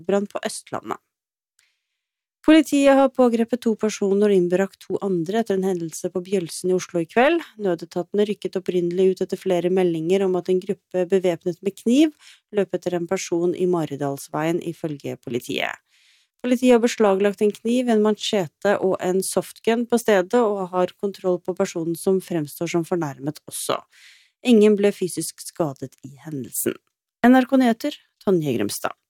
brann på Østlandet. Politiet har pågrepet 2 personer og innbrakt 2 andre etter en hendelse på Bjølsen i Oslo i kveld. Nødetatene rykket opprinnelig ut etter flere meldinger om at en gruppe bevæpnet med kniv løp etter en person i Maridalsveien ifølge politiet. Politiet har beslaglagt en kniv, en manchete og en softgun på stedet, og har kontroll på personen som fremstår som fornærmet også. Ingen ble fysisk skadet i hendelsen. NRK Nyheter, Tonje Grimstad.